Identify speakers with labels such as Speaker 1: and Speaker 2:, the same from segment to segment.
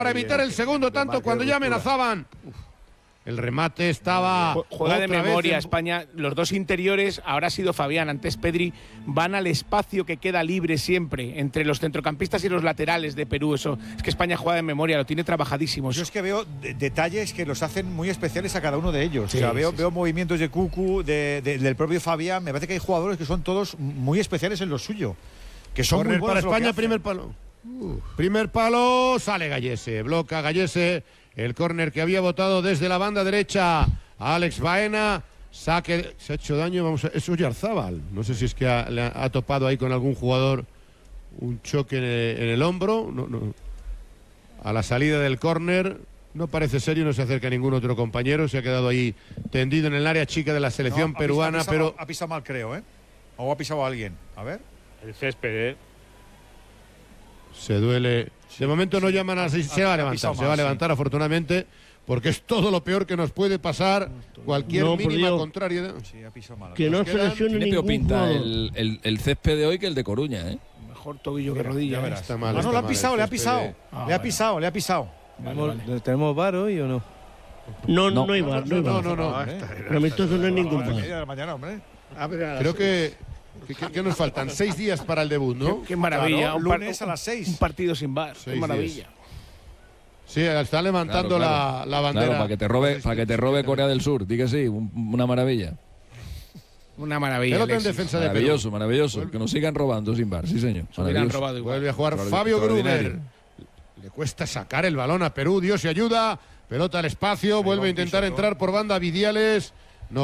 Speaker 1: para evitar el segundo tanto cuando ya amenazaban. El remate estaba...
Speaker 2: Juega de memoria España. Los dos interiores, ahora ha sido Fabián, antes Pedri, van al espacio que queda libre siempre entre los centrocampistas y los laterales de Perú. Eso es que España juega de memoria, lo tiene trabajadísimo.
Speaker 3: Yo es que veo detalles que los hacen muy especiales a cada uno de ellos.
Speaker 2: Sí,
Speaker 3: o sea, veo
Speaker 2: sí.
Speaker 3: movimientos de Cucu, del propio Fabián. Me parece que hay jugadores que son todos muy especiales en lo suyo. Que son muy buenos
Speaker 1: para España, primer palo. Primer palo, sale Gallese, bloca Gallese. El córner que había botado desde la banda derecha a Alex Baena. Saque, se ha hecho daño, vamos a, eso es Yarzábal. No sé si es que ha topado ahí con algún jugador un choque en el hombro. No. A la salida del córner no parece serio, no se acerca a ningún otro compañero. Se ha quedado ahí tendido en el área chica de la selección peruana, pero...
Speaker 3: Ha pisado mal, creo, ¿eh? O ha pisado a alguien. A ver.
Speaker 4: El césped,
Speaker 1: Se duele. De momento no llaman a... Se va a levantar, se va a levantar afortunadamente, porque es todo lo peor que nos puede pasar. Cualquier mínima contraria.
Speaker 3: Sí, ha pisado mal.
Speaker 5: Que no se lesione
Speaker 6: Tiene peor
Speaker 5: ningún
Speaker 6: pinta
Speaker 5: jugador.
Speaker 6: el césped de hoy que el de Coruña, ¿eh?
Speaker 2: Mejor tobillo que rodilla.
Speaker 1: Está mal.
Speaker 3: No, le ha pisado, le ha pisado. Le ha pisado.
Speaker 7: ¿Tenemos VAR hoy o no?
Speaker 5: No hay VAR, no hay VAR.
Speaker 1: No.
Speaker 5: Para mí esto no es ningún VAR.
Speaker 3: Mañana, hombre.
Speaker 1: Creo que nos faltan 6 días para el debut, ¿no?
Speaker 2: Qué maravilla.
Speaker 3: Claro, lunes a las 6.
Speaker 2: Un partido sin VAR. Qué maravilla.
Speaker 1: Sí, está levantando
Speaker 6: Claro.
Speaker 1: la bandera.
Speaker 6: Claro, para que te robe Corea del Sur. Di que sí, una maravilla.
Speaker 2: Una maravilla.
Speaker 1: Pelota en defensa de Perú.
Speaker 6: Maravilloso. Que nos sigan robando sin VAR, sí señor.
Speaker 2: Robado igual.
Speaker 1: Vuelve a jugar Fabio Gruber.
Speaker 6: Extraordinario.
Speaker 1: Le cuesta sacar el balón a Perú. Dios y ayuda. Pelota al espacio. Vuelve a intentar entrar por banda Vidales,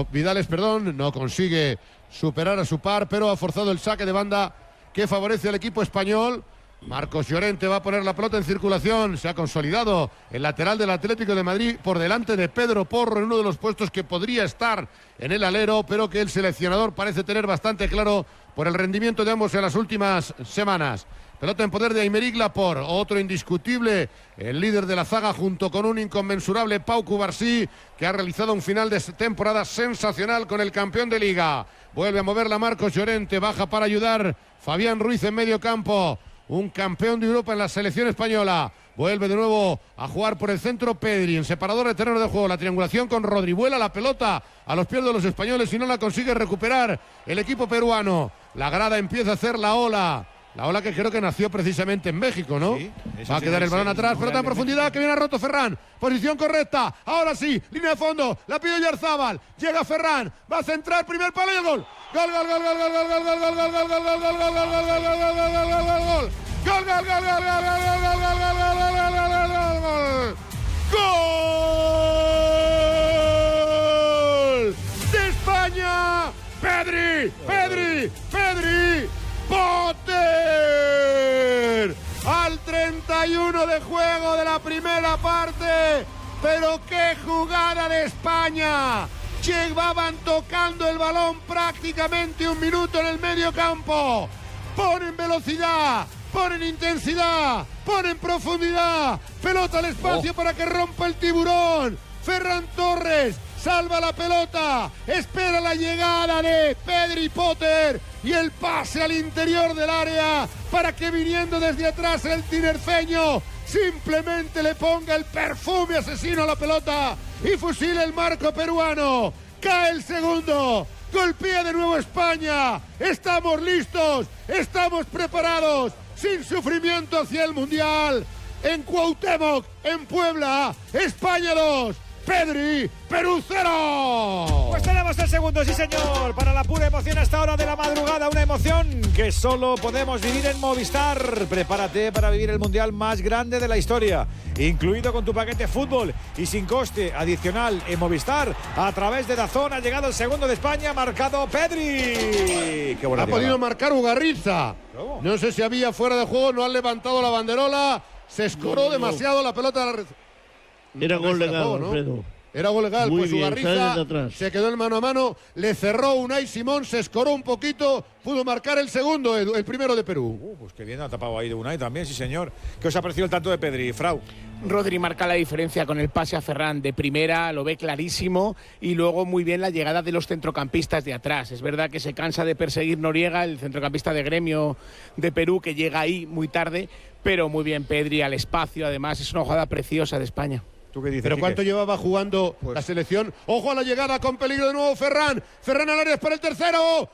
Speaker 1: no consigue superar a su par, pero ha forzado el saque de banda que favorece al equipo español. Marcos Llorente va a poner la pelota en circulación. Se ha consolidado el lateral del Atlético de Madrid por delante de Pedro Porro en uno de los puestos que podría estar en el alero, pero que el seleccionador parece tener bastante claro por el rendimiento de ambos en las últimas semanas. Pelota en poder de Aymeric Laporte, otro indiscutible, el líder de la zaga junto con un inconmensurable Pau Cubarsí, que ha realizado un final de temporada sensacional con el campeón de Liga. Vuelve a moverla Marcos Llorente, baja para ayudar Fabián Ruiz en medio campo, un campeón de Europa en la selección española. Vuelve de nuevo a jugar por el centro Pedri, en separador de terreno de juego, la triangulación con Rodri, vuela la pelota a los pies de los españoles y no la consigue recuperar el equipo peruano. La grada empieza a hacer la ola que creo que nació precisamente en México, ¿no? Sí, va a quedar el balón atrás, pelota en profundidad, que viene a roto Ferran, posición correcta, ahora sí, línea de fondo, la pide Yarzábal, llega Ferran, va a centrar, primer palo y el gol. Gol, gol, gol, gol, gol, gol, gol, gol, gol, gol, gol, gol, gol, gol, gol, gol, gol, gol, gol, gol. Gol, gol, gol, gol, gol, gol, de España. Pedri, Potter al 31 de juego de la primera parte, pero qué jugada de España. Llevaban tocando el balón prácticamente un minuto en el medio campo. Ponen velocidad, ponen intensidad, ponen profundidad. Pelota al espacio para que rompa el tiburón. Ferran Torres salva la pelota, espera la llegada de Pedri Potter y el pase al interior del área para que viniendo desde atrás el tinerfeño simplemente le ponga el perfume asesino a la pelota y fusile el marco peruano. Cae el segundo, golpea de nuevo España. Estamos listos, estamos preparados, sin sufrimiento hacia el Mundial. En Cuauhtémoc, en Puebla, España 2. Pedri, Perú 0.
Speaker 3: Pues tenemos el segundo, sí señor, para la pura emoción a esta hora de la madrugada, una emoción que solo podemos vivir en Movistar. Prepárate para vivir el mundial más grande de la historia, incluido con tu paquete fútbol y sin coste adicional en Movistar. A través de DAZN ha llegado el segundo de España, marcado Pedri. Qué buena
Speaker 1: ha podido marcar Ugarriza. No sé si había fuera de juego, no han levantado la banderola, se escoró demasiado la pelota.
Speaker 5: Era gol legal, ¿no? Alfredo.
Speaker 1: Era gol legal,
Speaker 5: Muy
Speaker 1: pues
Speaker 5: bien,
Speaker 1: Ugarriza
Speaker 5: sale desde atrás.
Speaker 1: se quedó en mano a mano, le cerró Unai Simón, se escoró un poquito, pudo marcar el segundo, Edu, el primero de Perú.
Speaker 3: Pues qué bien ha tapado ahí de Unai también, sí señor. ¿Qué os ha parecido el tanto de Pedri, Frau?
Speaker 2: Rodri marca la diferencia con el pase a Ferran de primera, lo ve clarísimo, y luego muy bien la llegada de los centrocampistas de atrás. Es verdad que se cansa de perseguir Noriega, el centrocampista de Gremio de Perú, que llega ahí muy tarde, pero muy bien Pedri al espacio, además es una jugada preciosa de España.
Speaker 3: ¿Tú qué dices,
Speaker 1: Pero
Speaker 3: Quique?
Speaker 1: ¿cuánto llevaba jugando la selección? ¡Ojo a la llegada con peligro de nuevo Ferran! ¡Ferran al área para el tercero!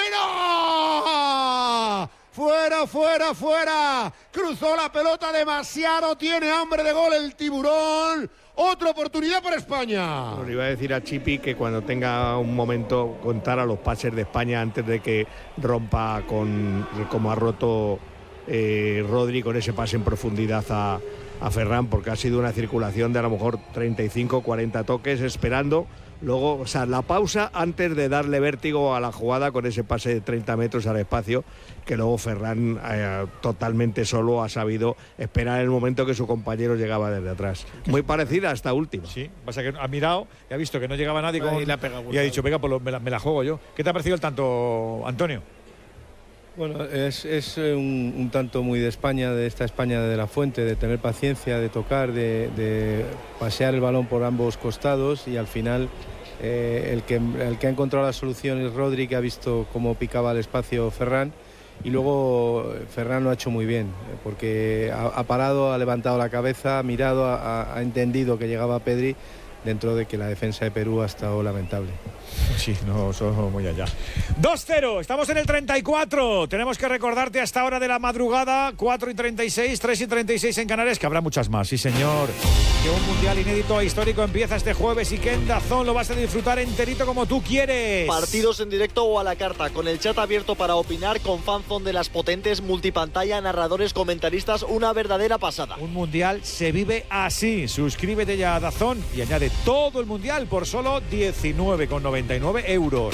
Speaker 1: ¡Fuera! ¡Fuera, fuera, fuera! Cruzó la pelota demasiado, tiene hambre de gol el tiburón. Otra oportunidad para España.
Speaker 4: Bueno, le iba a decir a Chipi que cuando tenga un momento contara los pases de España antes de que rompa como ha roto Rodri con ese pase en profundidad a Ferran, porque ha sido una circulación de a lo mejor 35, 40 toques esperando. Luego, o sea, la pausa antes de darle vértigo a la jugada con ese pase de 30 metros al espacio, que luego Ferran totalmente solo ha sabido esperar el momento que su compañero llegaba desde atrás. Muy parecida a esta última.
Speaker 3: Sí, pasa que ha mirado y ha visto que no llegaba nadie
Speaker 2: Y
Speaker 3: ha dicho, venga, pues me la juego yo. ¿Qué te ha parecido el tanto, Antonio?
Speaker 7: Bueno, es un tanto muy de España, de esta España de la Fuente, de tener paciencia, de tocar, de pasear el balón por ambos costados, y al final el que ha encontrado la solución es Rodri, que ha visto cómo picaba el espacio Ferran, y luego Ferran lo ha hecho muy bien, porque ha parado, ha levantado la cabeza, ha mirado, ha entendido que llegaba Pedri, dentro de que la defensa de Perú ha estado lamentable.
Speaker 3: Sí, no, somos muy allá. 2-0, estamos en el 34. Tenemos que recordarte hasta hora de la madrugada, 4:36, 3:36 en Canarias, que habrá muchas más, sí señor. Que un mundial inédito e histórico empieza este jueves y que en DAZN lo vas a disfrutar enterito como tú quieres.
Speaker 8: Partidos en directo o a la carta, con el chat abierto para opinar, con fanzone de las potentes, multipantalla, narradores, comentaristas, una verdadera pasada.
Speaker 3: Un mundial se vive así. Suscríbete ya a DAZN y añade todo el mundial por solo 19,99 euros.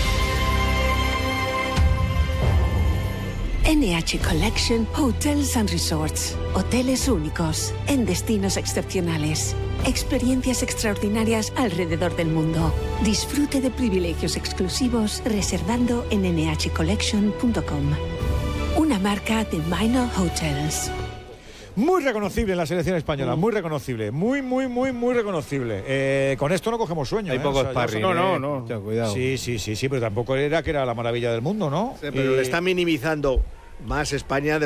Speaker 9: NH Collection Hotels and Resorts. Hoteles únicos, en destinos excepcionales. Experiencias extraordinarias alrededor del mundo. Disfrute de privilegios exclusivos reservando en nhcollection.com. Una marca de Minor Hotels.
Speaker 3: Muy reconocible en la selección española, muy reconocible, muy reconocible. Con esto no cogemos sueño.
Speaker 7: Hay poco sparring.
Speaker 2: No.
Speaker 7: Ya, cuidado.
Speaker 3: Sí, pero tampoco era que era la maravilla del mundo, ¿no?
Speaker 4: Sí, pero le está minimizando más España de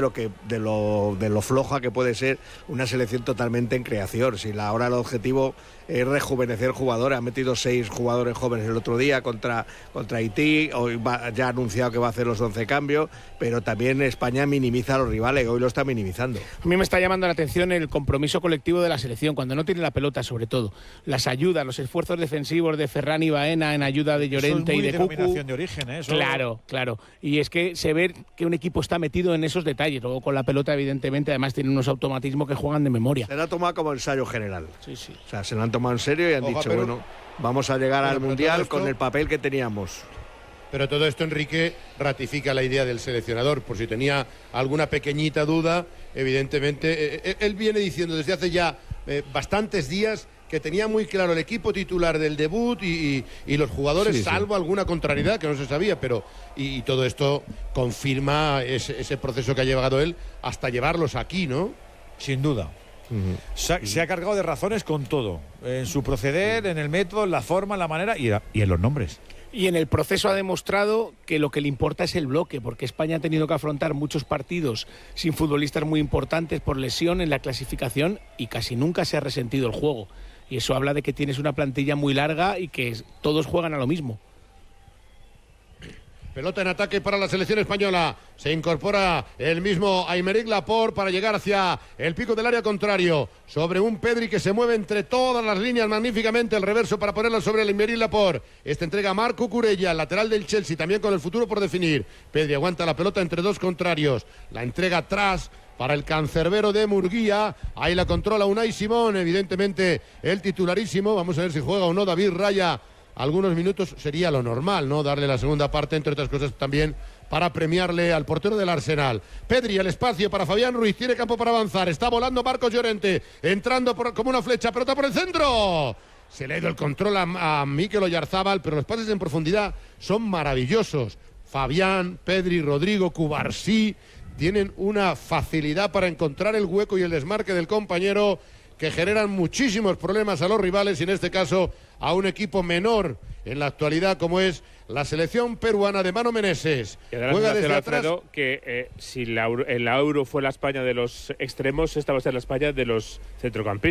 Speaker 4: lo floja que puede ser una selección totalmente en creación. Si ahora el objetivo es rejuvenecer jugadores, ha metido 6 jugadores jóvenes el otro día contra Haití, hoy ya ha anunciado que va a hacer los 11 cambios, pero también España minimiza a los rivales, hoy lo está minimizando.
Speaker 2: A mí me está llamando la atención el compromiso colectivo de la selección, cuando no tiene la pelota, sobre todo. Las ayudas, los esfuerzos defensivos de Ferran y Baena en ayuda de Llorente y de Cucu.
Speaker 3: Denominación de origen, ¿eh? Eso...
Speaker 2: Claro. Y es que se ve que un equipo está metido en esos detalles. Luego con la pelota, evidentemente, además tiene unos automatismos que juegan de memoria.
Speaker 4: Se la ha tomado como ensayo general.
Speaker 2: Sí.
Speaker 4: O sea, se lo han tomado en serio y han dicho,
Speaker 1: pero,
Speaker 4: bueno, vamos a llegar al Mundial
Speaker 1: esto,
Speaker 4: con el papel que teníamos.
Speaker 1: Pero todo esto, Enrique, ratifica la idea del seleccionador. Por si tenía alguna pequeñita duda, evidentemente, él viene diciendo desde hace ya bastantes días que tenía muy claro el equipo titular del debut y los jugadores, salvo alguna contrariedad que no se sabía, pero y todo esto confirma ese proceso que ha llevado él hasta llevarlos aquí, ¿no?
Speaker 3: Sin duda. Se ha cargado de razones con todo, en su proceder, en el método, en la forma, en la manera y en los nombres.
Speaker 2: Y en el proceso ha demostrado que lo que le importa es el bloque, porque España ha tenido que afrontar muchos partidos sin futbolistas muy importantes por lesión en la clasificación y casi nunca se ha resentido el juego. Y eso habla de que tienes una plantilla muy larga y que todos juegan a lo mismo.
Speaker 1: Pelota en ataque para la selección española. Se incorpora el mismo Aymeric Laporte para llegar hacia el pico del área contrario. Sobre un Pedri que se mueve entre todas las líneas magníficamente. El reverso para ponerla sobre el Aymeric Laporte. Esta entrega a Marco Cucurella, lateral del Chelsea, también con el futuro por definir. Pedri aguanta la pelota entre dos contrarios. La entrega atrás para el cancerbero de Murguía. Ahí la controla Unai Simón, evidentemente el titularísimo. Vamos a ver si juega o no David Raya. Algunos minutos sería lo normal, ¿no? Darle la segunda parte, entre otras cosas también para premiarle al portero del Arsenal. Pedri, el espacio para Fabián Ruiz, tiene campo para avanzar, está volando Marcos Llorente, entrando como una flecha, pelota por el centro. Se le ha ido el control a Mikel Oyarzábal, pero los pases en profundidad son maravillosos. Fabián, Pedri, Rodrigo, Cubarsí tienen una facilidad para encontrar el hueco y el desmarque del compañero que generan muchísimos problemas a los rivales y en este caso a un equipo menor en la actualidad como es la selección peruana de Mano Meneses.
Speaker 10: Juega desde atrás. Alfredo, que si el Euro fue la España de los extremos, esta va a ser la España de los centrocampistas.